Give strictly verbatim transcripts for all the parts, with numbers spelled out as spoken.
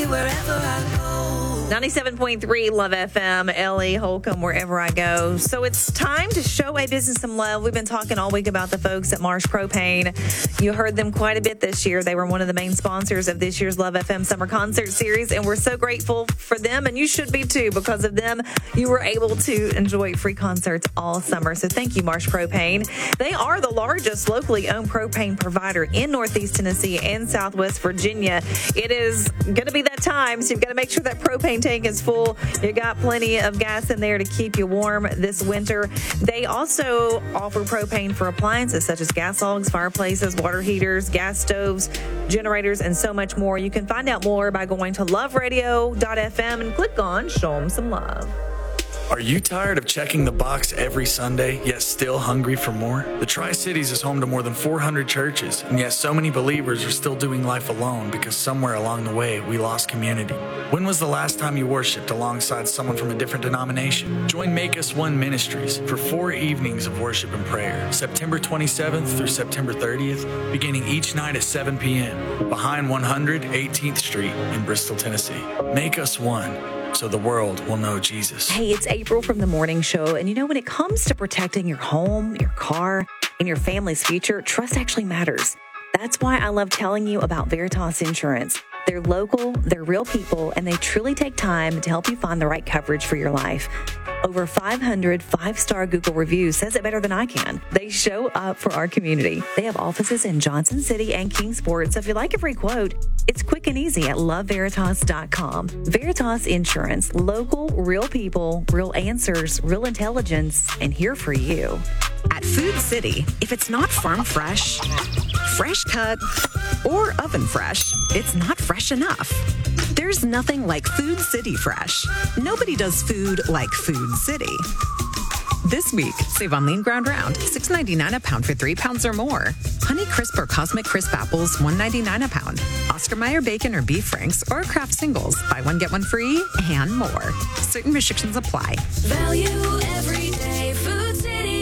wherever I go. ninety-seven point three Love F M, Ellie Holcomb, wherever I go. So it's time to show a business some love. We've been talking all week about the folks at Marsh Propane. You heard them quite a bit this year. They were one of the main sponsors of this year's Love F M Summer Concert Series, and we're so grateful for them, and you should be too. Because of them, you were able to enjoy free concerts all summer. So thank you, Marsh Propane. They are the largest locally owned propane provider in Northeast Tennessee and Southwest Virginia. It is going to be that time, so you've got to make sure that propane tank is full. You got plenty of gas in there to keep you warm this winter. They also offer propane for appliances such as gas logs, fireplaces, water heaters, gas stoves, generators, and so much more. You can find out more by going to love radio dot f m and click on Show Them Some Love. Are you tired of checking the box every Sunday, yet still hungry for more? The Tri-Cities is home to more than four hundred churches, and yet so many believers are still doing life alone because somewhere along the way we lost community. When was the last time you worshiped alongside someone from a different denomination? Join Make Us One Ministries for four evenings of worship and prayer, September twenty-seventh through September thirtieth, beginning each night at seven p.m. behind one hundred eighteenth Street in Bristol, Tennessee. Make Us One, so the world will know Jesus. Hey, it's April from The Morning Show, and you know, when it comes to protecting your home, your car, and your family's future, trust actually matters. That's why I love telling you about Veritas Insurance. They're local, they're real people, and they truly take time to help you find the right coverage for your life. Over five hundred five-star Google reviews says it better than I can. They show up for our community. They have offices in Johnson City and Kingsport, so if you like a free quote, it's quick and easy at love veritas dot com. Veritas Insurance, local, real people, real answers, real intelligence, and here for you. At Food City, if it's not farm fresh, fresh cut, or oven fresh, it's not fresh enough. There's nothing like Food City Fresh. Nobody does food like Food City. This week, save on lean ground round, six ninety-nine a pound for three pounds or more. Honey Crisp or Cosmic Crisp apples, one ninety-nine a pound. Oscar Mayer bacon or beef franks or Kraft singles, buy one get one free, and more. Certain restrictions apply. Value every day, Food City.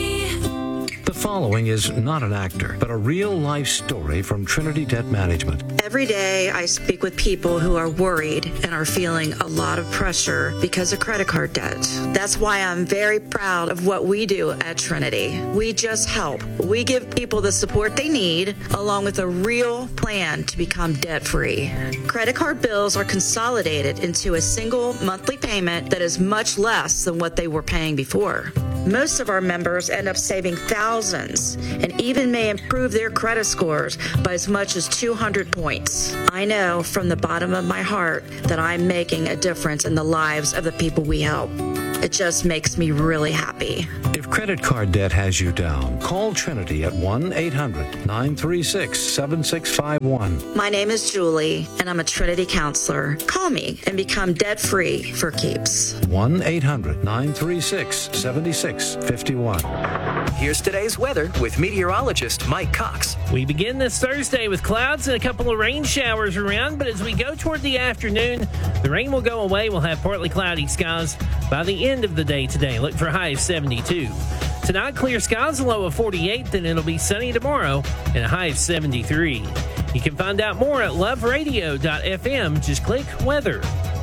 The following is not an actor, but a real-life story from Trinity Debt Management. Every day I speak with people who are worried and are feeling a lot of pressure because of credit card debt. That's why I'm very proud of what we do at Trinity. We just help. We give people the support they need, along with a real plan to become debt-free. Credit card bills are consolidated into a single monthly payment that is much less than what they were paying before. Most of our members end up saving thousands and even may improve their credit scores by as much as two hundred points. I know from the bottom of my heart that I'm making a difference in the lives of the people we help. It just makes me really happy. If credit card debt has you down, call Trinity at one eight hundred nine three six seven six five one. My name is Julie, and I'm a Trinity counselor. Call me and become debt-free for keeps. one eight hundred nine three six seven six five one. Here's today's weather with meteorologist Mike Cox. We begin this Thursday with clouds and a couple of rain showers around, but as we go toward the afternoon, the rain will go away. We'll have partly cloudy skies by the end of the day today. Look for a high of seventy-two. Tonight, clear skies, a low of forty-eight, then it'll be sunny tomorrow and a high of seventy-three. You can find out more at love radio dot f m. Just click weather.